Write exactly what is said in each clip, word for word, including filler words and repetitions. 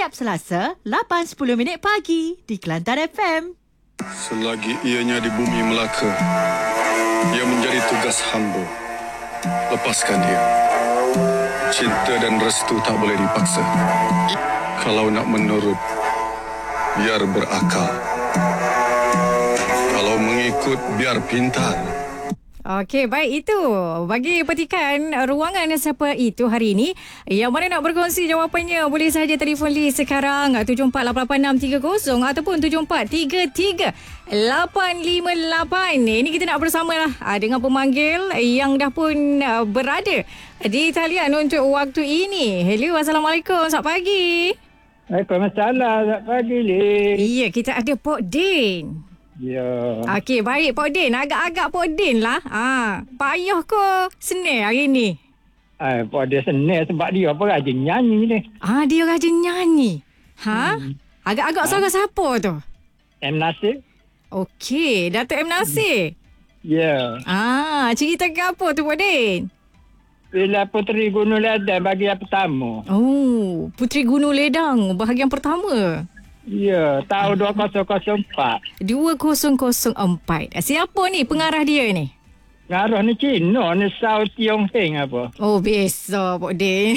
setiap Selasa, lapan sepuluh minit pagi di Kelantan F M. Selagi ianya di bumi Melaka, ia menjadi tugas hamba. Lepaskan dia. Cinta dan restu tak boleh dipaksa. Kalau nak menurut, biar berakal. Kalau mengikut, biar pintar. Okey, baik itu. Bagi petikan ruangan siapa itu hari ini, yang mana nak berkongsi jawapannya, boleh saja telefon Lee sekarang tujuh empat lapan lapan enam tiga kosong ataupun tujuh empat tiga tiga lapan lima lapan. Ini kita nak bersama lah dengan pemanggil yang dah pun berada di talian untuk waktu ini. Hello, Assalamualaikum. Selamat pagi. Waalaikumsalam. Selamat pagi, Lee. Iya, kita ada Pok Din. Ya. Okey, baik Pok Din. Agak-agak Pok Din lah. Ha, payah ke senang hari ni? Ah, Pok dia senang sebab dia apa rajin nyanyi ni. Ah, dia rajin nyanyi. Ha? Hmm. Agak-agak ha? Suara siapa tu? M. Nasir. Okey, Datuk M. Nasir. Ya. Ah, cerita ke apa tu Pok Din? Bila Puteri Gunung Ledang bahagian pertama. Oh, Puteri Gunung Ledang bahagian pertama. Ya, tahun dua ribu empat. dua ribu empat. Siapa ni pengarah dia ni? Pengarah ni Cina, ni Sao Tiong Heng apa. Oh, biasa Pok Din.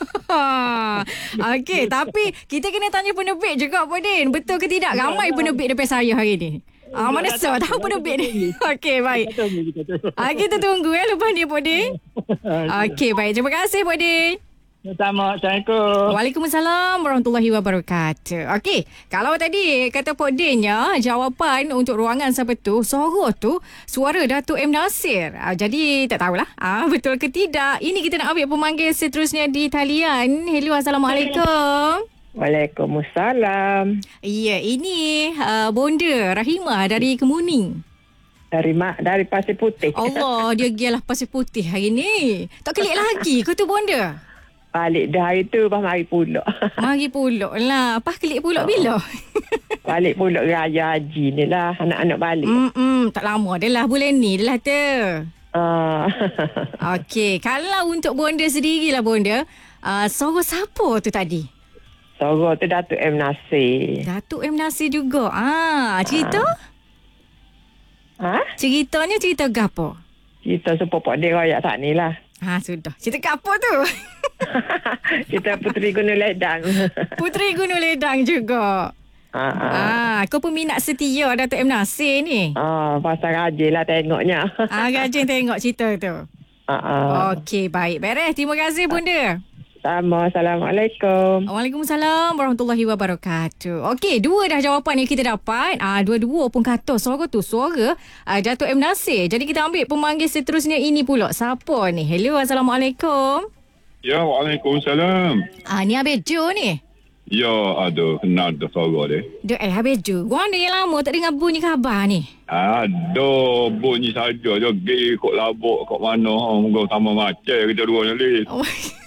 Okey, tapi kita kena tanya penerbit juga Pok Din. Betul ke tidak? Ramai penerbit depan saya hari ni. Ah, mana so tahu penerbit ni. Okey, baik. Ah, kita tunggu eh lepas ni Pok Din. Okey, baik. Terima kasih Pok Din. Sama, Assalamualaikum. Waalaikumsalam warahmatullahi wabarakatuh. Okey, kalau tadi kata Pok Din ya, jawapan untuk ruangan siapa tu, suara tu, suara Datuk M. Nasir. Ah, jadi tak tahulah ah, betul ke tidak. Ini kita nak ambil pemanggil seterusnya di talian. Hello, Assalamualaikum. Waalaikumsalam. Ya, ini uh, Bonda Rahimah dari Kemuning. Dari mak dari Pasir Putih. Allah, dia gialah Pasir Putih hari ni. Tak kelik lagi ke tu Bonda? Balik dah hari tu, lepas mari pulak. Mari pulak lah. Lepas kelik pulak bila? Balik pulak raya haji ni lah. Anak-anak balik. Mm-mm, tak lama dah lah. Bulan ni dah lah tu. Uh. Okey. Kalau untuk Bonda sendirilah Bonda. Uh, suara siapa tu tadi? Suara tu Datuk M. Nasir. Datuk M. Nasir juga. Ah, cerita? Ha? Ceritanya cerita gapo? Cerita sepopok dia royak tak ni lah. Ha, sudah. Cerita gapo tu? Kita Puteri Gunung Ledang. Puteri Gunung Ledang juga. Ha, ha. Ah, kau peminat setia Datuk M. Nasir ni. Ah, pasal rajin lah tengoknya. Ah, rajin tengok cerita tu. Ha, ha. Okey, baik. Beres. Terima kasih Bunda. Sama. Assalamualaikum. Waalaikumsalam warahmatullahi wabarakatuh. Okey, dua dah jawapan yang kita dapat. Ah, dua-dua pun kata suara tu suara ah, Datuk M. Nasir. Jadi kita ambil pemanggil seterusnya ini pula. Siapa ni? Hello, Assalamualaikum. Ya, Waalaikumsalam. Ah, ni Abid Jo ni. Ya, ada. Kenal dah suara dia. Duk eh, Abid Jo. Gua ada yang lama tak dengar bunyi khabar ni. Ada bunyi saja. Jogi kok labuk kok mana. Moga sama macam kita dua ni. Oh.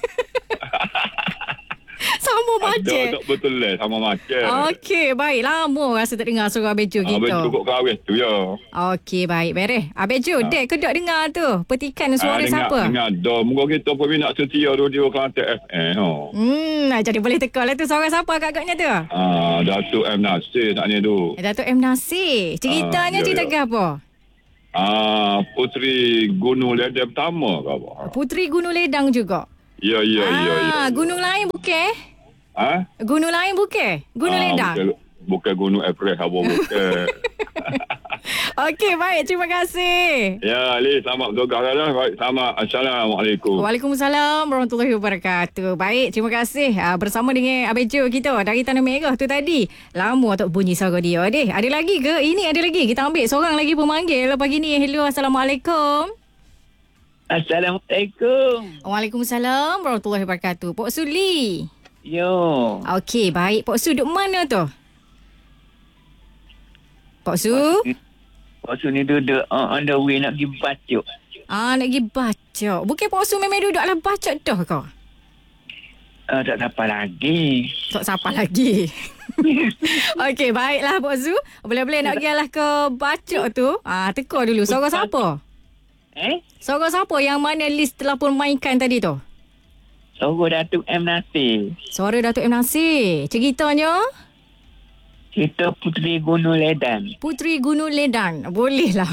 Sama macam. Ada tak betul lah. Sama macam. Okey, baik. Lama rasa tak dengar suara Abid Jo gitu. Abid Jo kok kahwin tu ya. Okey, baik. Beres. Abid Jo, Ha. dek ke dok dengar tu? Petikan suara Ah, siapa? Dengar, dengar. Moga kita pun nak setia radio Kelantan F M. Oh. Hmm, jadi boleh teka lah tu suara siapa agak-agaknya tu? Ah, Datuk M. Nasir tak ni tu. Eh, Datuk M. Nasir. Ceritanya Ah, ya, cerita ya. ke apa? Ah, Puteri Gunung Ledang pertama ke apa? Puteri Gunung Ledang juga. Ya, ya, ah, ya, ya. Gunung lain bukan? Ha? Gunung lain bukan? Gunung Ah, Ledang. Bukan, bukan Gunung Everest apa bukan. Okey, baik. Terima kasih. Ya, Ali, selamat bertugas dah. Baik, selamat. Assalamualaikum. Waalaikumsalam warahmatullahi wabarakatuh. Baik, terima kasih uh, bersama dengan Abid Jo kita dari Tanah Merah tu tadi. Lama tak bunyi suara dia. Deh, ada lagi ke? Ini ada lagi. Kita ambil seorang lagi pemanggil pagi ni. Hello, Assalamualaikum. Assalamualaikum. Waalaikumsalam warahmatullahi wabarakatuh. Pok Suli. Yo. Okey, baik. Pok Su duduk mana tu? Pok Su? Pok Su ni duduk uh, on the way nak pergi bacok. Ah, nak pergi bacok. Bukan Pok Su memang duduk dalam bacok dah kau? Uh, tak siapa lagi. Tak siapa lagi. Okey, baiklah Pok Su. Boleh-boleh nak pergilah ke bacok tu. Ah, teka dulu. Suara siapa? Eh? Suara siapa yang mana list telah pun mainkan tadi tu? Suara Datuk M. Nasir. Suara Datuk M. Nasir. Ceritanya? Cerita Puteri Gunung Ledan. Puteri Gunung Ledan. Boleh lah.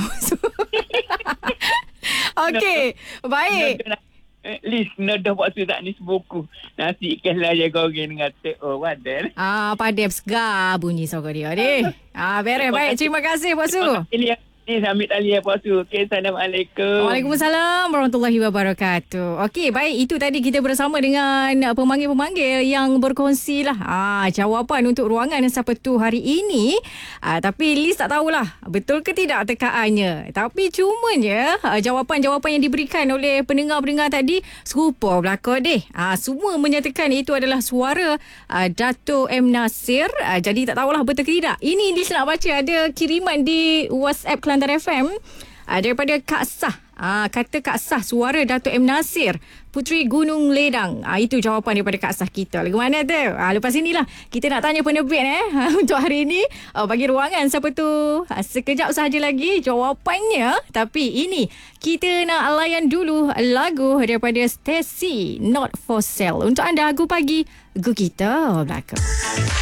Okey. Baik. Lis, nak dah waktu tak ni sebuku. Nasi ikan layan goreng dengan teh oh wadah. Ah, padam segar bunyi suara dia ni. Ah, beres. Baik, terima kasih Pak Su. Ni sambil tali ya Pak Su. Okay, Assalamualaikum. Waalaikumsalam warahmatullahi wabarakatuh. Okey, baik, itu tadi kita bersama dengan pemanggil-pemanggil yang berkongsi lah ah, jawapan untuk ruangan Sabtu hari ini. Ah, tapi Liz tak tahulah betul ke tidak tekaannya. Tapi cumanya ah, jawapan-jawapan yang diberikan oleh pendengar-pendengar tadi serupa belaka deh. Ah, semua menyatakan itu adalah suara ah, Datuk M. Nasir. Ah, jadi tak tahulah betul ke tidak. Ini Liz nak baca ada kiriman di WhatsApp Kelantan F M uh, daripada Kak Sah. Uh, kata Kak Sah suara Datuk M. Nasir Puteri Gunung Ledang. Uh, itu jawapan daripada Kak Sah kita. Lagu mana tu? Uh, lepas inilah kita nak tanya penerbit eh untuk hari ini uh, bagi ruangan siapa tu. Uh, sekejap sahaja lagi jawapannya. Tapi ini kita nak layan dulu lagu daripada Stacy Not For Sale. Untuk anda Gu Pagi, Gu Kita Belaka.